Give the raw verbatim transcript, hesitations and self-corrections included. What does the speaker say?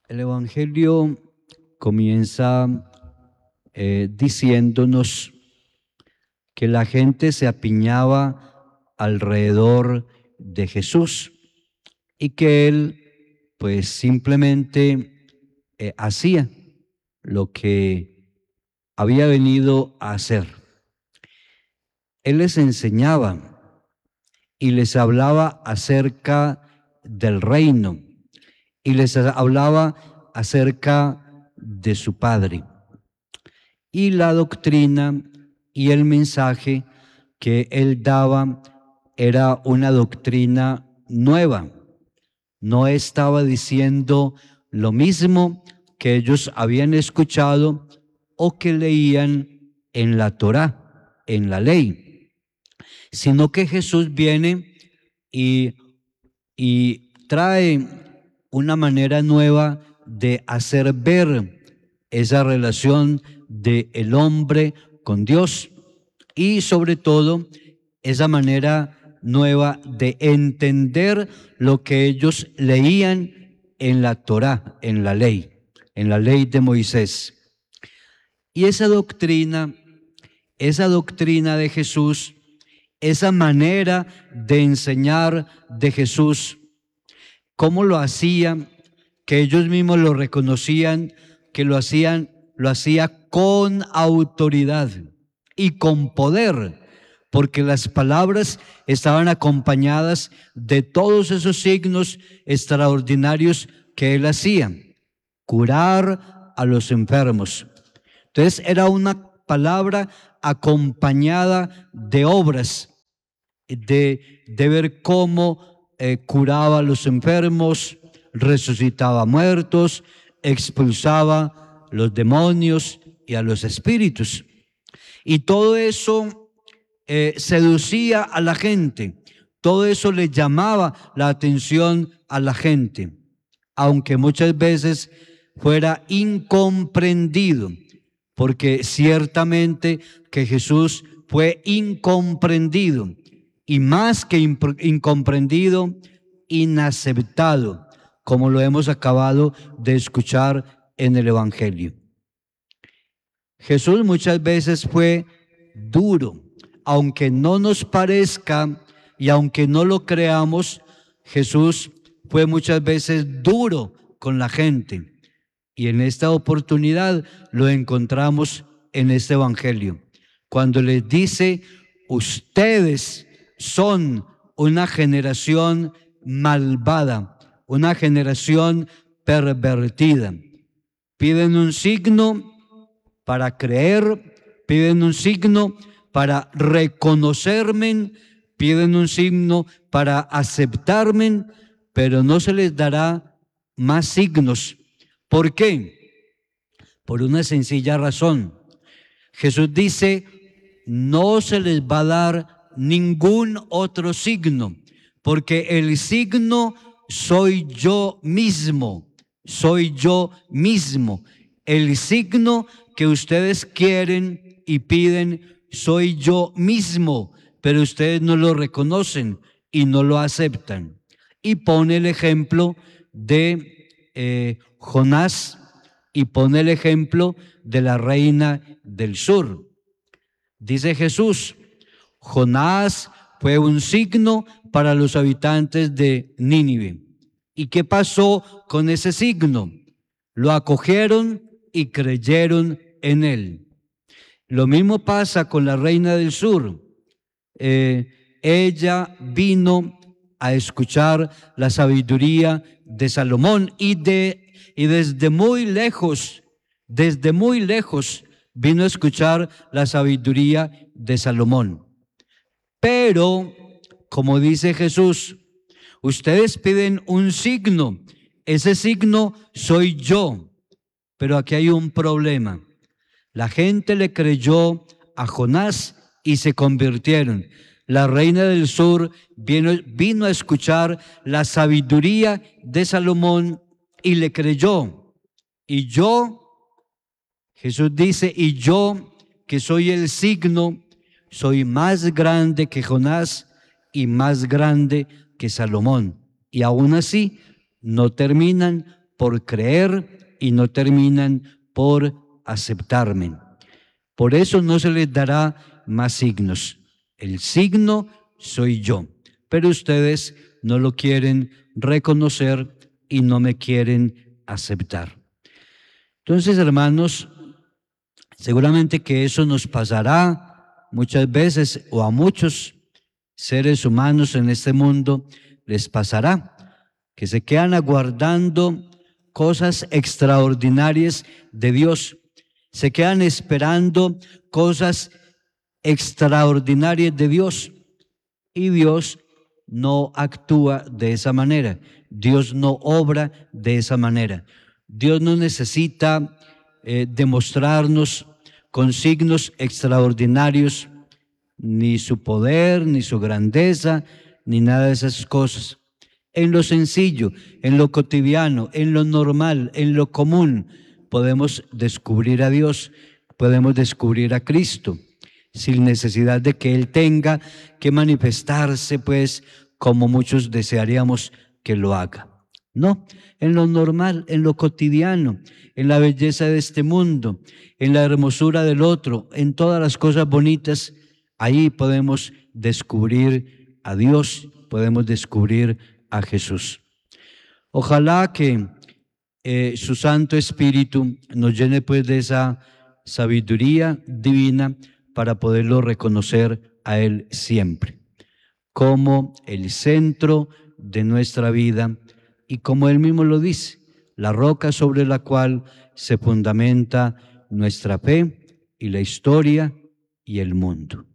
El Evangelio comienza eh, diciéndonos que la gente se apiñaba alrededor de Jesús y que él pues simplemente eh, hacía lo que había venido a hacer. Él les enseñaba y les hablaba acerca del reino y les hablaba acerca de su Padre. Y la doctrina y el mensaje que él daba era una doctrina nueva. No estaba diciendo lo mismo que ellos habían escuchado o que leían en la Torá, en la ley, sino que Jesús viene y, y trae una manera nueva de hacer ver esa relación del hombre con Dios y sobre todo esa manera nueva de entender lo que ellos leían en la Torá, en la ley, en la ley de Moisés. Y esa doctrina, esa doctrina de Jesús, esa manera de enseñar de Jesús, cómo lo hacía, que ellos mismos lo reconocían, que lo hacían, lo hacía con autoridad y con poder, porque las palabras estaban acompañadas de todos esos signos extraordinarios que él hacía, curar a los enfermos. Entonces era una palabra acompañada de obras, de, de ver cómo eh, curaba a los enfermos, resucitaba muertos, expulsaba los demonios y a los espíritus. Y todo eso eh, seducía a la gente, todo eso le llamaba la atención a la gente, aunque muchas veces fuera incomprendido, porque ciertamente que Jesús fue incomprendido, y más que incomprendido, inaceptado, como lo hemos acabado de escuchar en el Evangelio. Jesús muchas veces fue duro, aunque no nos parezca y aunque no lo creamos, Jesús fue muchas veces duro con la gente. Y en esta oportunidad lo encontramos en este Evangelio, cuando les dice: ustedes son una generación malvada, una generación pervertida. Piden un signo para creer, piden un signo para reconocerme, piden un signo para aceptarme, pero no se les dará más signos. ¿Por qué? Por una sencilla razón. Jesús dice: no se les va a dar ningún otro signo, porque el signo soy yo mismo, soy yo mismo. El signo que ustedes quieren y piden soy yo mismo, pero ustedes no lo reconocen y no lo aceptan. Y pone el ejemplo de eh, Jonás y pone el ejemplo de la reina del sur. Dice Jesús: Jonás fue un signo para los habitantes de Nínive. ¿Y qué pasó con ese signo? Lo acogieron y creyeron en él. Lo mismo pasa con la reina del sur. Eh, ella vino a escuchar la sabiduría de Salomón y, de, y desde muy lejos, desde muy lejos vino a escuchar la sabiduría de Salomón. Pero, como dice Jesús, ustedes piden un signo, ese signo soy yo. Pero aquí hay un problema. La gente le creyó a Jonás y se convirtieron. La reina del sur vino, vino a escuchar la sabiduría de Salomón y le creyó. Y yo, Jesús dice, y yo, que soy el signo, soy más grande que Jonás y más grande que Salomón. Y aún así no terminan por creer y no terminan por aceptarme. Por eso no se les dará más signos. El signo soy yo, pero ustedes no lo quieren reconocer y no me quieren aceptar. Entonces, hermanos, seguramente que eso nos pasará muchas veces, o a muchos seres humanos en este mundo les pasará, que se quedan aguardando cosas extraordinarias de Dios, se quedan esperando cosas extraordinarias de Dios, y Dios no actúa de esa manera, Dios no obra de esa manera. Dios no necesita eh, demostrarnos con signos extraordinarios ni su poder, ni su grandeza, ni nada de esas cosas. En lo sencillo, en lo cotidiano, en lo normal, en lo común, podemos descubrir a Dios, podemos descubrir a Cristo, sin necesidad de que Él tenga que manifestarse, pues, como muchos desearíamos que lo haga. No, en lo normal, en lo cotidiano, en la belleza de este mundo, en la hermosura del otro, en todas las cosas bonitas, ahí podemos descubrir a Dios, podemos descubrir a Jesús. Ojalá que eh, su Santo Espíritu nos llene pues de esa sabiduría divina para poderlo reconocer a Él siempre, como el centro de nuestra vida y como Él mismo lo dice, la roca sobre la cual se fundamenta nuestra fe y la historia y el mundo.